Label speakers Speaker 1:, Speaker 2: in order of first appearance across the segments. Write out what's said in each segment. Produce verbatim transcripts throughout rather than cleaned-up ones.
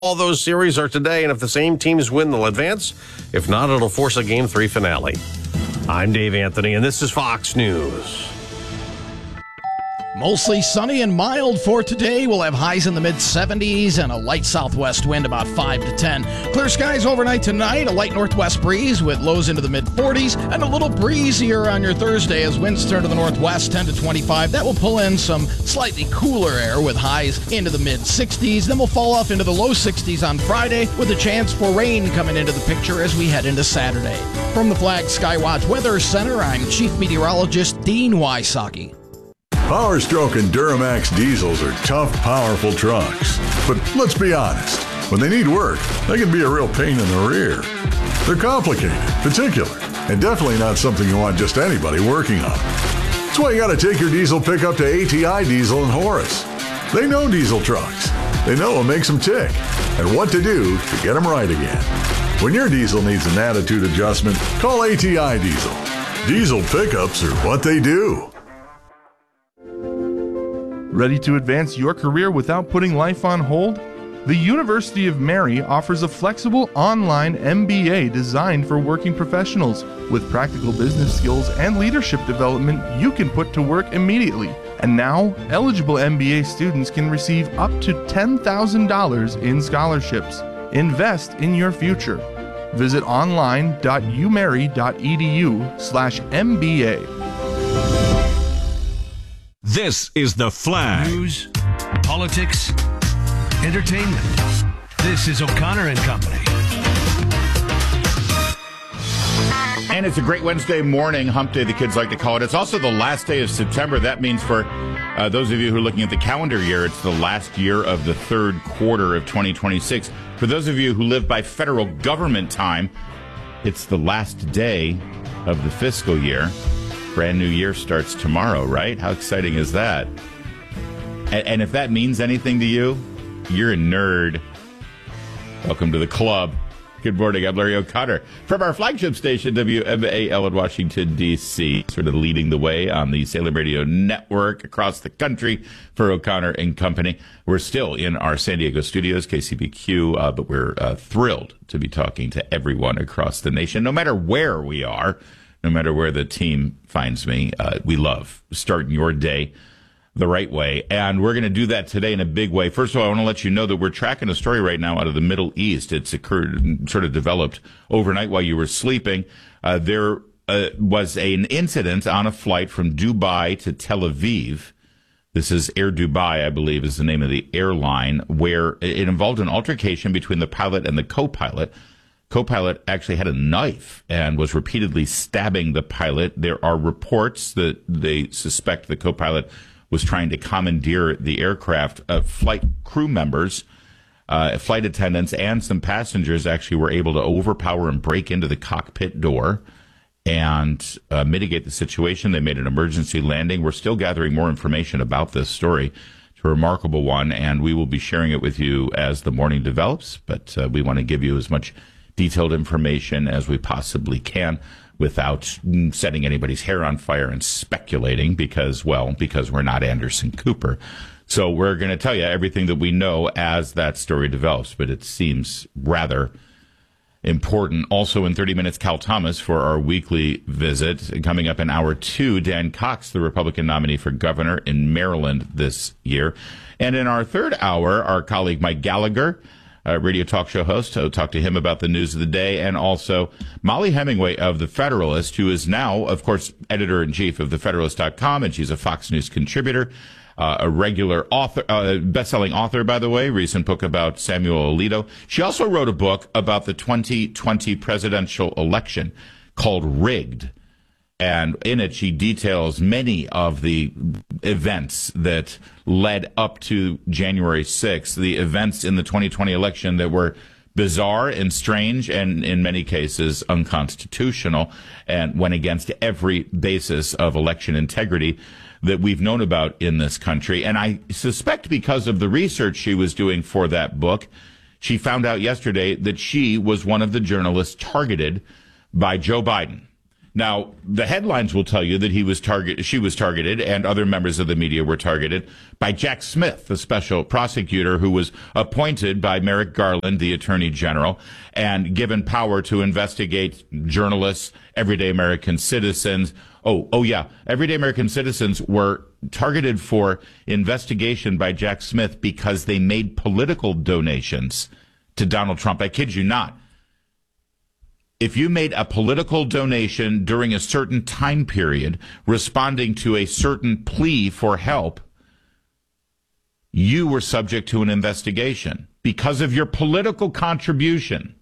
Speaker 1: All those series are today, and if the same teams win, they'll advance. If not, it'll force a Game three finale. I'm Dave Anthony, and this is Fox News.
Speaker 2: Mostly sunny and mild for today. We'll have highs in the mid seventies and a light southwest wind about five to ten. Clear skies overnight tonight, a light northwest breeze with lows into the mid forties, and a little breezier on your Thursday as winds turn to the northwest ten to twenty-five. That will pull in some slightly cooler air with highs into the mid sixties. Then we'll fall off into the low sixties on Friday with a chance for rain coming into the picture as we head into Saturday. From the Flag Skywatch Weather Center, I'm Chief Meteorologist Dean Wysocki.
Speaker 3: Power Stroke and Duramax diesels are tough, powerful trucks. But let's be honest, when they need work, they can be a real pain in the rear. They're complicated, particular, and definitely not something you want just anybody working on. That's why you gotta take your diesel pickup to A T I Diesel in Horace. They know diesel trucks. They know what makes them tick, and what to do to get them right again. When your diesel needs an attitude adjustment, call A T I Diesel. Diesel pickups are what they do.
Speaker 4: Ready to advance your career without putting life on hold? The University of Mary offers a flexible online M B A designed for working professionals. With practical business skills and leadership development you can put to work immediately. And now, eligible M B A students can receive up to ten thousand dollars in scholarships. Invest in your future. Visit online.umary.edu slash MBA.
Speaker 5: This is The Flag.
Speaker 6: News, politics, entertainment. This is O'Connor and Company.
Speaker 7: And it's a great Wednesday morning, hump day the kids like to call it. It's also the last day of September. That means for uh, those of you who are looking at the calendar year, it's the last year of the third quarter of twenty twenty-six. For those of you who live by federal government time, it's the last day of the fiscal year. Brand new year starts tomorrow, right? How exciting is that? And, and if that means anything to you, you're a nerd. Welcome to the club. Good morning, I'm Larry O'Connor. From our flagship station, W M A L in Washington, D C, sort of leading the way on the Salem Radio Network across the country for O'Connor and Company. We're still in our San Diego studios, K C B Q, uh, but we're uh, thrilled to be talking to everyone across the nation, no matter where we are. No matter where the team finds me, uh, we love starting your day the right way. And we're going to do that today in a big way. First of all, I want to let you know that we're tracking a story right now out of the Middle East. It's occurred, sort of developed overnight while you were sleeping. Uh, there uh, was a, an incident on a flight from Dubai to Tel Aviv. This is Air Dubai, I believe, is the name of the airline, where it involved an altercation between the pilot and the co-pilot. Co-pilot actually had a knife and was repeatedly stabbing the pilot. There are reports that they suspect the co-pilot was trying to commandeer the aircraft. Uh, flight crew members, uh, flight attendants, and some passengers actually were able to overpower and break into the cockpit door and uh, mitigate the situation. They made an emergency landing. We're still gathering more information about this story. It's a remarkable one, and we will be sharing it with you as the morning develops. But uh, we want to give you as much detailed information as we possibly can without setting anybody's hair on fire and speculating because, well, because we're not Anderson Cooper. So we're going to tell you everything that we know as that story develops, but it seems rather important. Also in thirty minutes, Cal Thomas for our weekly visit. Coming up in hour two, Dan Cox, the Republican nominee for governor in Maryland this year. And in our third hour, our colleague Mike Gallagher, Uh, radio talk show host. I'll talk to him about the news of the day. And also Molly Hemingway of The Federalist, who is now, of course, editor-in-chief of the federalist dot com, and she's a Fox News contributor, uh, a regular author, uh, best-selling author, by the way, recent book about Samuel Alito. She also wrote a book about the twenty twenty presidential election called Rigged. And in it, she details many of the events that led up to January sixth, the events in the twenty twenty election that were bizarre and strange and, in many cases, unconstitutional and went against every basis of election integrity that we've known about in this country. And I suspect because of the research she was doing for that book, she found out yesterday that she was one of the journalists targeted by Joe Biden. Now, the headlines will tell you that he was target, she was targeted, and other members of the media were targeted by Jack Smith, the special prosecutor who was appointed by Merrick Garland, the Attorney General, and given power to investigate journalists, everyday American citizens. Oh, oh yeah, everyday American citizens were targeted for investigation by Jack Smith because they made political donations to Donald Trump. I kid you not. If you made a political donation during a certain time period responding to a certain plea for help, you were subject to an investigation because of your political contribution.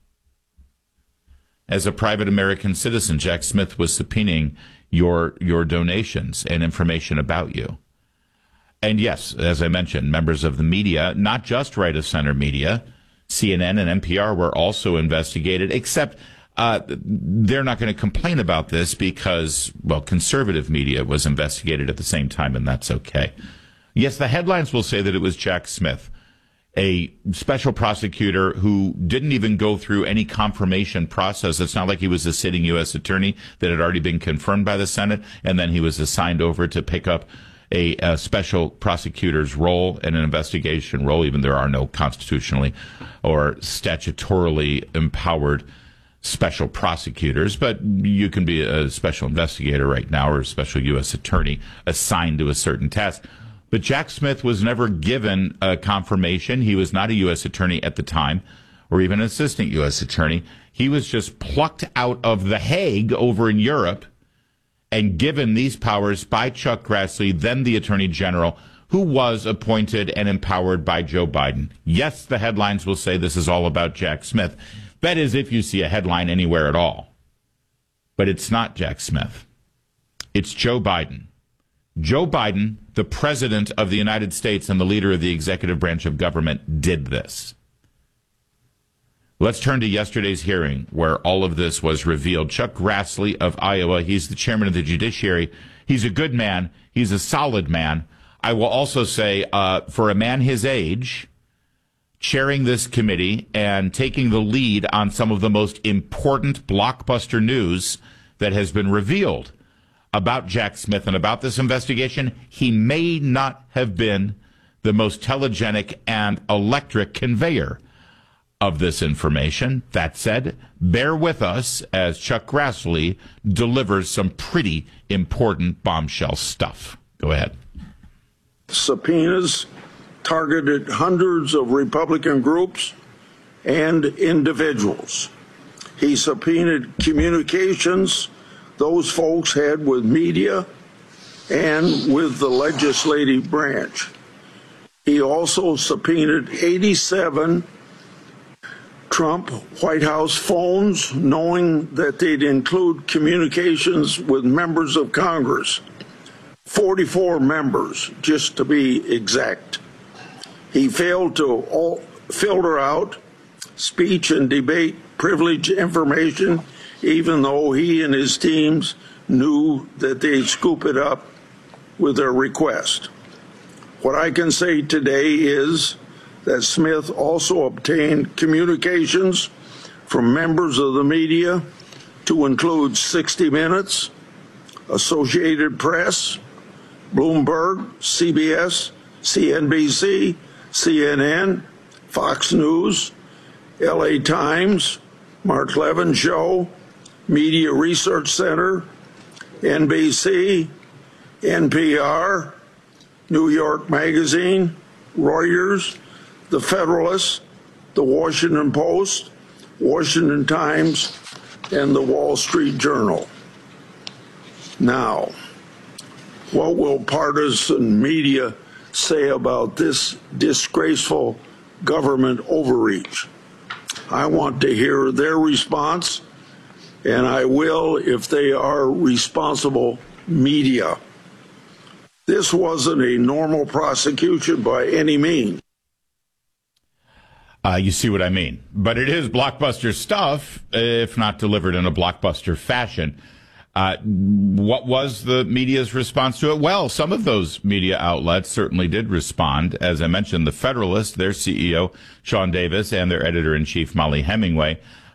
Speaker 7: As a private American citizen, Jack Smith was subpoenaing your your donations and information about you. And yes, as I mentioned, members of the media, not just right of center media, C N N and N P R were also investigated, except Uh, they're not going to complain about this because, well, conservative media was investigated at the same time, and that's okay. Yes, the headlines will say that it was Jack Smith, a special prosecutor who didn't even go through any confirmation process. It's not like he was a sitting U S attorney that had already been confirmed by the Senate, and then he was assigned over to pick up a, a special prosecutor's role in an investigation role, even there are no constitutionally or statutorily empowered special prosecutors, but you can be a special investigator right now or a special U S attorney assigned to a certain task. But Jack Smith was never given a confirmation. He was not a U S attorney at the time or even an assistant U S attorney. He was just plucked out of The Hague over in Europe and given these powers by Chuck Grassley, then the Attorney General, who was appointed and empowered by Joe Biden. Yes, the headlines will say this is all about Jack Smith. That is, if you see a headline anywhere at all. But it's not Jack Smith. It's Joe Biden. Joe Biden, the president of the United States and the leader of the executive branch of government, did this. Let's turn to yesterday's hearing where all of this was revealed. Chuck Grassley of Iowa, he's the chairman of the judiciary. He's a good man. He's a solid man. I will also say, uh, for a man his age, chairing this committee and taking the lead on some of the most important blockbuster news that has been revealed about Jack Smith and about this investigation, he may not have been the most telegenic and electric conveyor of this information. That said, bear with us as Chuck Grassley delivers some pretty important bombshell stuff. Go ahead.
Speaker 8: Subpoenas targeted hundreds of Republican groups and individuals. He subpoenaed communications those folks had with media and with the legislative branch. He also subpoenaed eighty-seven Trump White House phones, knowing that they'd include communications with members of Congress, forty-four members, just to be exact. He failed to all filter out speech and debate privilege information, even though he and his teams knew that they'd scoop it up with their request. What I can say today is that Smith also obtained communications from members of the media to include sixty minutes, Associated Press, Bloomberg, C B S, C N B C, C N N, Fox News, L A Times, Mark Levin Show, Media Research Center, N B C, N P R, New York Magazine, Reuters, The Federalist, The Washington Post, Washington Times, and The Wall Street Journal. Now, what will partisan media say about this disgraceful government overreach? I want to hear their response, and I will if they are responsible media. This wasn't a normal prosecution by any means.
Speaker 7: Uh, you see what I mean. But it is blockbuster stuff, if not delivered in a blockbuster fashion. Uh, what was the media's response to it? Well, some of those media outlets certainly did respond. As I mentioned, The Federalist, their C E O, Sean Davis, and their editor-in-chief, Molly Hemingway,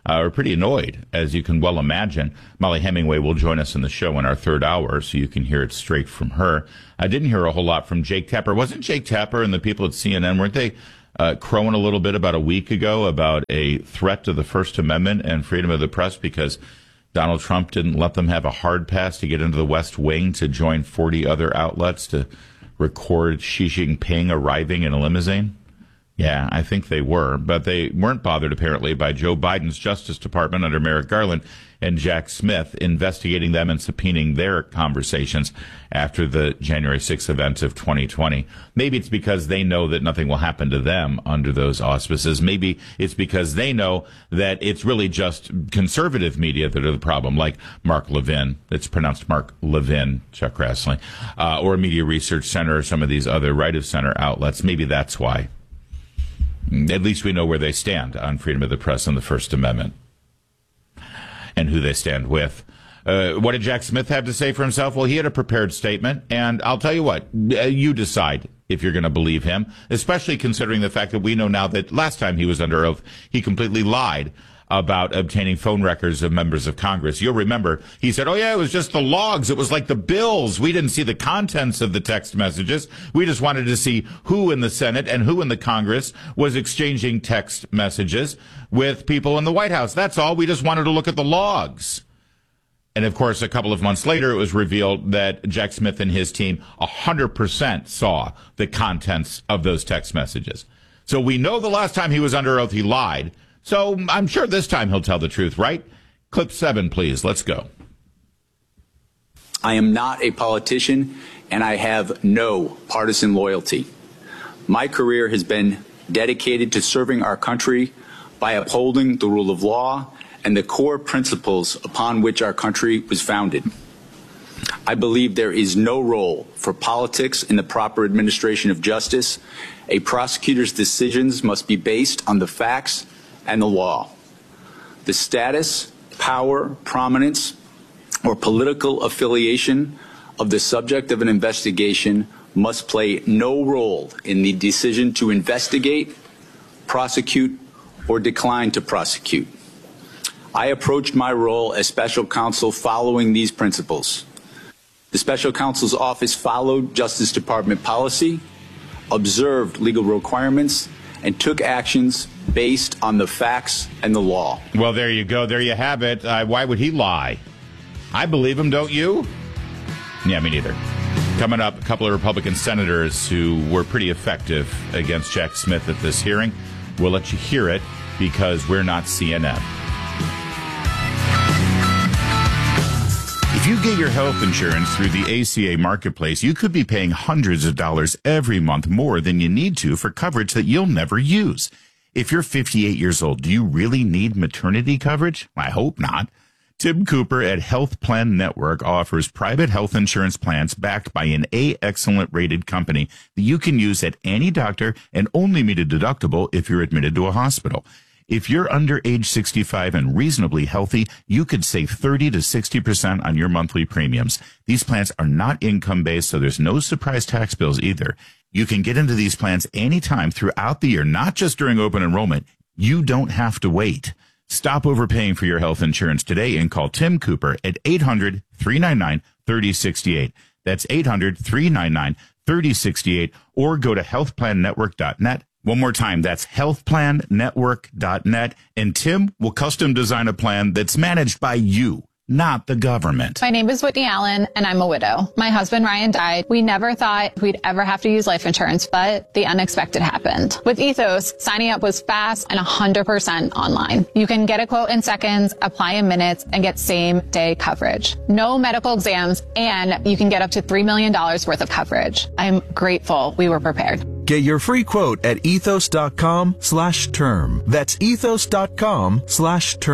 Speaker 7: uh, are pretty annoyed, as you can well imagine. Molly Hemingway will join us in the show in our third hour, so you can hear it straight from her. I didn't hear a whole lot from Jake Tapper. Wasn't Jake Tapper and the people at C N N, weren't they uh, crowing a little bit about a week ago about a threat to the First Amendment and freedom of the press because Donald Trump didn't let them have a hard pass to get into the West Wing to join forty other outlets to record Xi Jinping arriving in a limousine? Yeah, I think they were, but they weren't bothered apparently by Joe Biden's Justice Department under Merrick Garland and Jack Smith investigating them and subpoenaing their conversations after the January sixth events of twenty twenty. Maybe it's because they know that nothing will happen to them under those auspices. Maybe it's because they know that it's really just conservative media that are the problem, like Mark Levin. It's pronounced Mark Levin, Chuck Grassley, uh, or Media Research Center or some of these other right-of-center outlets. Maybe that's why. At least we know where they stand on freedom of the press and the First Amendment and who they stand with. Uh, what did Jack Smith have to say for himself? Well, he had a prepared statement, and I'll tell you what, you decide if you're going to believe him, especially considering the fact that we know now that last time he was under oath, he completely lied about obtaining phone records of members of Congress. You'll remember he said, oh, yeah, it was just the logs. It was like the bills. We didn't see the contents of the text messages. We just wanted to see who in the Senate and who in the Congress was exchanging text messages with people in the White House. That's all. We just wanted to look at the logs. And, of course, a couple of months later, it was revealed that Jack Smith and his team one hundred percent saw the contents of those text messages. So we know the last time he was under oath, he lied. So I'm sure this time he'll tell the truth, right? Clip seven, please. Let's go.
Speaker 9: I am not a politician, and I have no partisan loyalty. My career has been dedicated to serving our country by upholding the rule of law and the core principles upon which our country was founded. I believe there is no role for politics in the proper administration of justice. A prosecutor's decisions must be based on the facts and the law. The status, power, prominence, or political affiliation of the subject of an investigation must play no role in the decision to investigate, prosecute, or decline to prosecute. I approached my role as special counsel following these principles. The special counsel's office followed Justice Department policy, observed legal requirements, and took actions based on the facts and the law.
Speaker 7: Well, there you go. There you have it. Uh, why would he lie? I believe him, don't you? Yeah, me neither. Coming up, a couple of Republican senators who were pretty effective against Jack Smith at this hearing. We'll let you hear it because we're not C N N. If you get your health insurance through the A C A Marketplace, you could be paying hundreds of dollars every month more than you need to for coverage that you'll never use. If you're fifty-eight years old, do you really need maternity coverage? I hope not. Tim Cooper at Health Plan Network offers private health insurance plans backed by an A Excellent rated company that you can use at any doctor and only meet a deductible if you're admitted to a hospital. If you're under age sixty-five and reasonably healthy, you could save thirty to sixty percent on your monthly premiums. These plans are not income-based, so there's no surprise tax bills either. You can get into these plans anytime throughout the year, not just during open enrollment. You don't have to wait. Stop overpaying for your health insurance today and call Tim Cooper at eight hundred, three nine nine, three oh six eight. That's eight hundred, three nine nine, three oh six eight, or go to health plan network dot net. One more time, that's health plan network dot net, and Tim will custom design a plan that's managed by you, not the government.
Speaker 10: My name is Whitney Allen, and I'm a widow. My husband, Ryan, died. We never thought we'd ever have to use life insurance, but the unexpected happened. With Ethos, signing up was fast and one hundred percent online. You can get a quote in seconds, apply in minutes, and get same-day coverage. No medical exams, and you can get up to three million dollars worth of coverage. I'm grateful we were prepared.
Speaker 11: Get your free quote at ethos dot com slash term. That's ethos dot com slash term.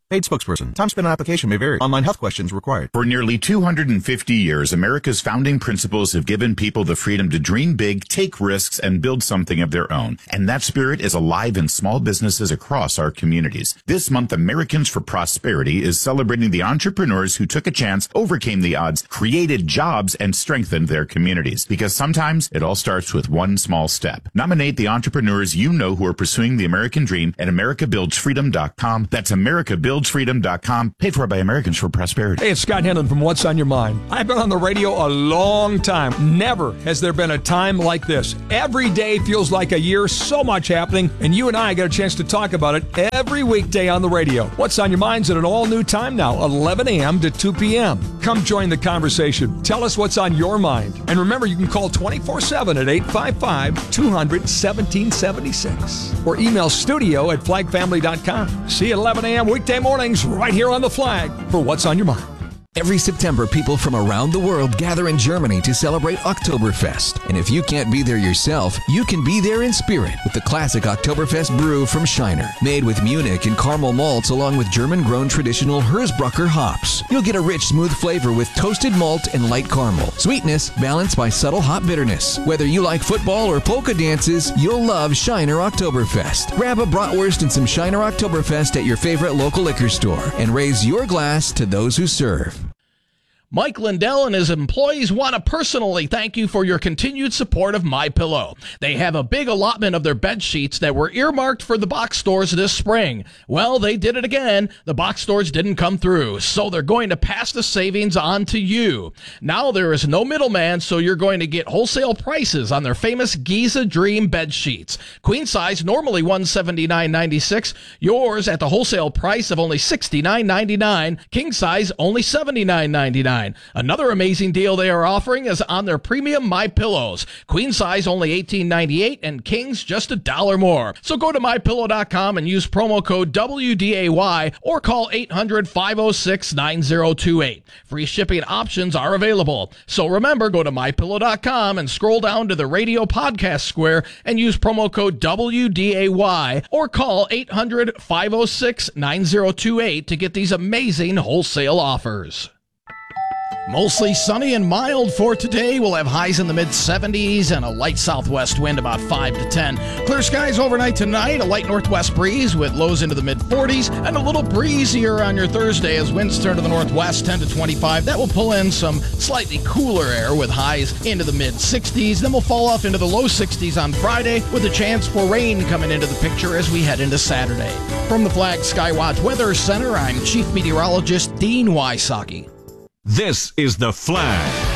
Speaker 11: Paid spokesperson. Time spent on application may vary. Online health questions required.
Speaker 7: For nearly two hundred fifty years, America's founding principles have given people the freedom to dream big, take risks, and build something of their own. And that spirit is alive in small businesses across our communities. This month, Americans for Prosperity is celebrating the entrepreneurs who took a chance, overcame the odds, created jobs, and strengthened their communities. Because sometimes it all starts with one small step. Nominate the entrepreneurs you know who are pursuing the American dream at america builds freedom dot com. That's america builds freedom dot com. Paid for by Americans for Prosperity.
Speaker 12: Hey, it's Scott Hennon from What's on Your Mind. I've been on the radio a long time. Never has there been a time like this. Every day feels like a year, so much happening, and you and I get a chance to talk about it every weekday on the radio. What's on Your Mind's at an all-new time now, eleven a.m. to two p.m. Come join the conversation. Tell us what's on your mind. And remember, you can call twenty-four seven at eight five five, two hundred, seventeen seventy-six or email studio at flag family dot com. See you at eleven a.m. weekday mornings right here on The Flag for What's on Your Mind.
Speaker 13: Every September, people from around the world gather in Germany to celebrate Oktoberfest. And if you can't be there yourself, you can be there in spirit with the classic Oktoberfest brew from Shiner. Made with Munich and caramel malts along with German-grown traditional Hersbrucker hops. You'll get a rich, smooth flavor with toasted malt and light caramel. Sweetness balanced by subtle hop bitterness. Whether you like football or polka dances, you'll love Shiner Oktoberfest. Grab a bratwurst and some Shiner Oktoberfest at your favorite local liquor store and raise your glass to those who serve.
Speaker 2: Mike Lindell and his employees want to personally thank you for your continued support of MyPillow. They have a big allotment of their bed sheets that were earmarked for the box stores this spring. Well, they did it again. The box stores didn't come through, so they're going to pass the savings on to you. Now there is no middleman, so you're going to get wholesale prices on their famous Giza Dream bed sheets. Queen size, normally one hundred seventy-nine ninety-six. Yours at the wholesale price of only sixty-nine ninety-nine. King size, only seventy-nine ninety-nine. Another amazing deal they are offering is on their premium My Pillows. Queen size only eighteen ninety-eight and kings just a dollar more. So go to my pillow dot com and use promo code W D A Y or call eight hundred, five oh six, nine oh two eight. Free shipping options are available. So remember, go to my pillow dot com and scroll down to the radio podcast square and use promo code W D A Y or call eight hundred, five oh six, nine oh two eight to get these amazing wholesale offers. Mostly sunny and mild for today. We'll have highs in the mid seventies and a light southwest wind about five to ten. Clear skies overnight tonight. A light northwest breeze with lows into the mid forties and a little breezier on your Thursday as winds turn to the northwest ten to twenty-five. That will pull in some slightly cooler air with highs into the mid sixties. Then we'll fall off into the low sixties on Friday with a chance for rain coming into the picture as we head into Saturday. From the Flag Skywatch Weather Center, I'm Chief Meteorologist Dean Wysocki.
Speaker 5: This is The Flag.